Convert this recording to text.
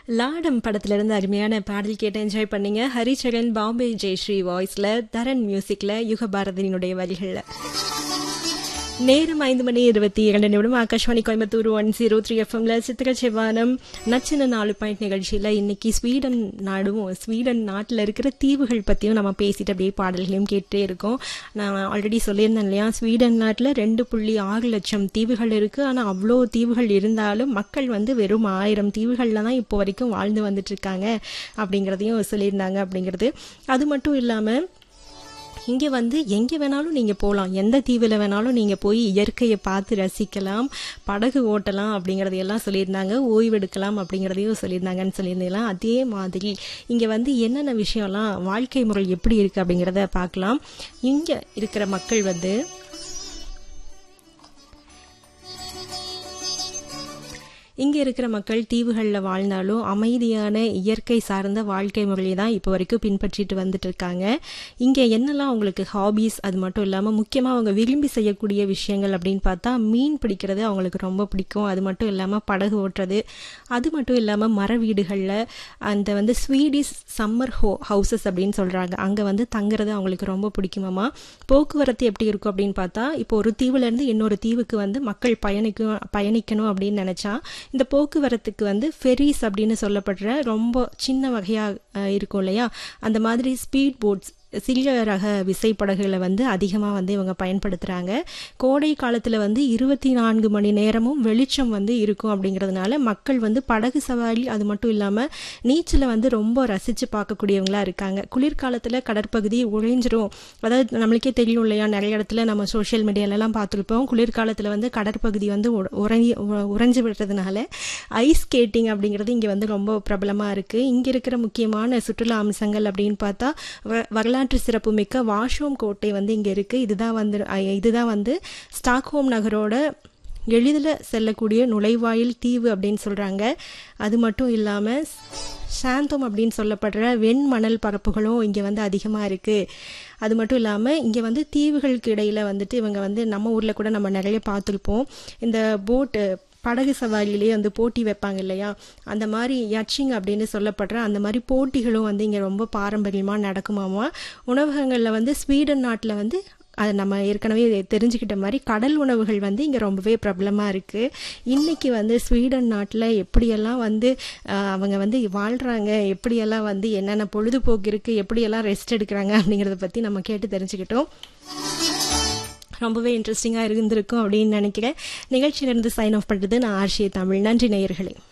லாடம் படத்துல இருந்து அருமையான பாடல் கேட்டு என்ஜாய் பண்ணீங்க. ஹரிச்சரன், பாம்பே ஜெயஸ்ரீ வாய்ஸ்ல, தரன் மியூசிக்ல, யுகபாரதியினுடைய வரிகள்ல. நேரம் 5:22 ஆகாஷ்வாணி கோயம்புத்தூர் 103 எஃப்எம்ல சித்திர செவ்வானம் நச்சின 4 பாயிண்ட் நிகழ்ச்சியில் இன்னைக்கு ஸ்வீடன் நாட்டில் இருக்கிற தீவுகள் பற்றியும் நம்ம பேசிட்டு அப்படியே பாடல்களையும் கேட்டே இருக்கோம். நான் ஆல்ரெடி சொல்லியிருந்தேன் இல்லையா, ஸ்வீடன் நாட்டில் 2.6 லட்சம் தீவுகள் இருக்குது. ஆனால் அவ்வளோ தீவுகள் இருந்தாலும் மக்கள் வெறும் 1000 தீவுகளில் தான் இப்போ வரைக்கும் வாழ்ந்து வந்துட்டு இருக்காங்க அப்படிங்கிறதையும் சொல்லியிருந்தாங்க. அப்படிங்கிறது அது மட்டும் இல்லாமல் இங்கே எங்கே வேணாலும் நீங்கள் போகலாம், எந்த தீவில் வேணாலும் நீங்கள் போய் இயற்கையை பார்த்து ரசிக்கலாம், படகு ஓட்டலாம் அப்படிங்கிறதையெல்லாம் சொல்லியிருந்தாங்க. ஓய்வெடுக்கலாம் அப்படிங்கிறதையும் சொல்லியிருந்தாங்கன்னு சொல்லியிருந்தீங்களா. அதே மாதிரி இங்கே என்னென்ன விஷயம்லாம், வாழ்க்கை முறை எப்படி இருக்குது அப்படிங்கிறத பார்க்கலாம். இங்கே இருக்கிற மக்கள் இங்கே இருக்கிற மக்கள் தீவுகளில் வாழ்ந்தாலும் அமைதியான இயற்கை சார்ந்த வாழ்க்கை முறையை தான் இப்போ வரைக்கும் பின்பற்றிட்டு வந்துட்டு இருக்காங்க. இங்கே என்னெல்லாம் அவங்களுக்கு ஹாபீஸ், அது மட்டும் இல்லாமல் முக்கியமாக அவங்க விரும்பி செய்யக்கூடிய விஷயங்கள் அப்படின்னு பார்த்தா மீன் பிடிக்கிறது அவங்களுக்கு ரொம்ப பிடிக்கும். அது மட்டும் இல்லாமல் படகு ஓட்டுறது, அது மட்டும் இல்லாமல் மர வீடுகளில் அந்த ஸ்வீடிஷ் சம்மர் ஹவுசஸ் அப்படின்னு சொல்கிறாங்க, அங்கே தங்குறது அவங்களுக்கு ரொம்ப பிடிக்குமாமா. போக்குவரத்து எப்படி இருக்கும் அப்படின்னு பார்த்தா, இப்போ ஒரு தீவுலேருந்து இன்னொரு தீவுக்கு மக்கள் பயணிக்கணும் அப்படின்னு நினச்சா இந்த போக்குவரத்துக்கு ஃபெரிஸ் அப்படின்னு சொல்லப்படுற ரொம்ப சின்ன வகையாக இருக்கும் இல்லையா, அந்த மாதிரி ஸ்பீட் போட்ஸ், சிறிய ரக விசைப்படகுகளை அதிகமாக இவங்க பயன்படுத்துகிறாங்க. கோடை காலத்தில் 24 மணி நேரமும் வெளிச்சம் இருக்கும். அப்படிங்கிறதுனால மக்கள் படகு சவாரி, அது மட்டும் இல்லாமல் நீச்சலை ரொம்ப ரசித்து பார்க்கக்கூடியவங்களாக இருக்காங்க. குளிர்காலத்தில் கடற்பகுதி உறைஞ்சிரும். அதாவது நம்மளுக்கே தெரியும் இல்லையா, நிறைய இடத்துல நம்ம சோஷியல் மீடியாலெலாம் பார்த்துருப்போம். குளிர்காலத்தில் கடற்பகுதி உறைஞ்சி விடுறதுனால ஐஸ் ஸ்கேட்டிங் அப்படிங்கிறது இங்கே ரொம்ப பிரபலமாக இருக்குது. இங்கே இருக்கிற முக்கியமான சுற்றுலா அம்சங்கள் அப்படின்னு பார்த்தா வரலாற்று சிறப்புமிக்க வாஷோம் கோட்டை இங்கே இருக்குது. இதுதான் ஸ்டாக்ஹோம் நகரோட எளிதில் செல்லக்கூடிய நுழைவாயில் தீவு அப்படின்னு சொல்கிறாங்க. அது மட்டும் இல்லாமல் சாந்தோம் அப்படின்னு சொல்லப்படுற வெண்மணல் பரப்புகளும் இங்கே அதிகமாக இருக்குது. அது மட்டும் இல்லாமல் இங்கே தீவுகளுக்கு இடையில் இவங்க நம்ம ஊரில் கூட நம்ம நிறைய பார்த்துருப்போம், இந்த போட்டு படகு சவாரியிலேயே போட்டி வைப்பாங்க இல்லையா, அந்த மாதிரி யட்சிங் அப்படின்னு சொல்லப்படுற அந்த மாதிரி போட்டிகளும் இங்கே ரொம்ப பாரம்பரியமாக நடக்குமாமா. உணவகங்களில் ஸ்வீடன் நாட்டில் அது நம்ம ஏற்கனவே தெரிஞ்சுக்கிட்ட மாதிரி கடல் உணவுகள் இங்கே ரொம்பவே பிரபலமாக இருக்குது. இன்றைக்கி ஸ்வீடன் நாட்டில் எப்படியெல்லாம் அவங்க வாழ்கிறாங்க, எப்படியெல்லாம் என்னென்ன பொழுதுபோக்கு இருக்குது, எப்படியெல்லாம் ரெஸ்ட் எடுக்கிறாங்க அப்படிங்கிறத பற்றி நம்ம கேட்டு தெரிஞ்சுக்கிட்டோம். ரொம்பவே இன்ட்ரெஸ்டிங்காக இருந்திருக்கும் அப்படின்னு நினைக்கிறேன். நிகழ்ச்சியிலிருந்து சைன் ஆஃப் பண்ணுறது நான் ஆர்ஷே தமிழ். நன்றி நேயர்களே.